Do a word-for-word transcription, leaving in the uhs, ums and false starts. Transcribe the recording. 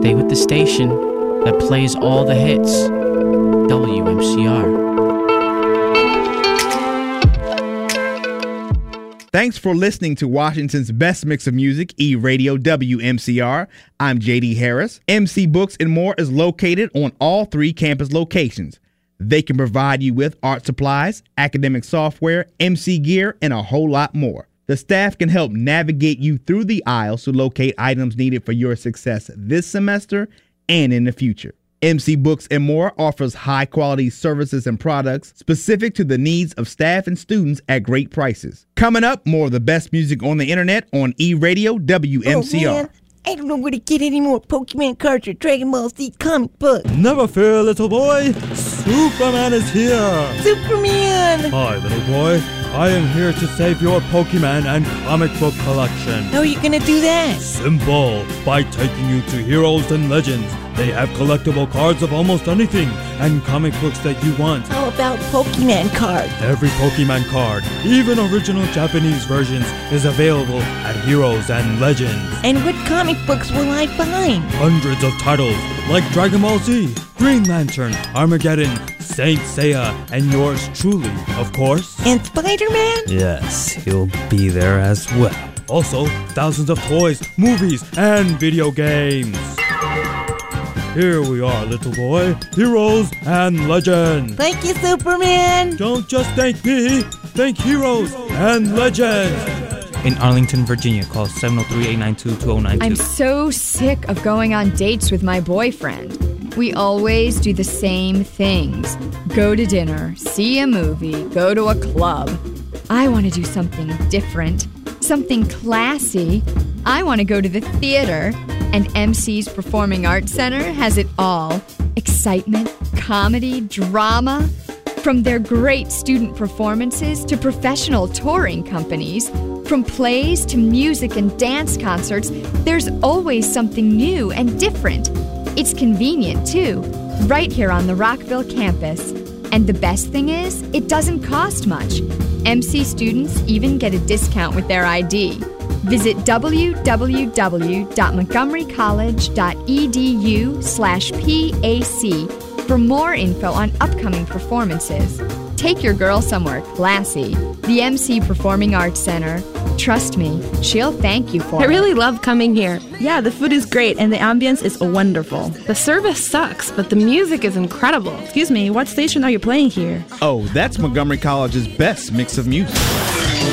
Stay with the station that plays all the hits. W M C R. Thanks for listening to Washington's best mix of music, E-Radio W M C R. I'm J D Harris. M C Books and More is located on all three campus locations. They can provide you with art supplies, academic software, M C gear, and a whole lot more. The staff can help navigate you through the aisles to locate items needed for your success this semester and in the future. M C Books and More offers high-quality services and products specific to the needs of staff and students at great prices. Coming up, more of the best music on the internet on E-Radio W M C R. Oh, man. I don't know where to get any more Pokemon cards or Dragon Ball Z comic books. Never fear, little boy. Superman is here. Superman! Hi, little boy. I am here to save your Pokemon and comic book collection. How are you gonna do that? Simple. By taking you to Heroes and Legends. They have collectible cards of almost anything and comic books that you want. How about Pokemon cards? Every Pokemon card, even original Japanese versions, is available at Heroes and Legends. And what comic books will I find? Hundreds of titles like Dragon Ball Z, Green Lantern, Armageddon, Saint Seiya, and yours truly, of course. And Spider-Man? Yes, he'll be there as well. Also, thousands of toys, movies, and video games. Here we are, little boy. Heroes and Legends. Thank you, Superman. Don't just thank me. Thank Heroes and Legends. In Arlington, Virginia, call seven oh three, eight nine two, two oh nine two. I'm so sick of going on dates with my boyfriend. We always do the same things. Go to dinner, see a movie, go to a club. I want to do something different, something classy. I want to go to the theater. And M C's Performing Arts Center has it all. Excitement, comedy, drama. From their great student performances to professional touring companies, from plays to music and dance concerts, there's always something new and different. It's convenient, too, right here on the Rockville campus. And the best thing is, it doesn't cost much. M C students even get a discount with their I D. Visit w w w dot montgomery college dot e d u slash p a c for more info on upcoming performances. Take your girl somewhere classy. The M C Performing Arts Center. Trust me, she'll thank you for it. I really love coming here. Yeah, the food is great and the ambience is wonderful. The service sucks, but the music is incredible. Excuse me, what station are you playing here? Oh, that's Montgomery College's best mix of music.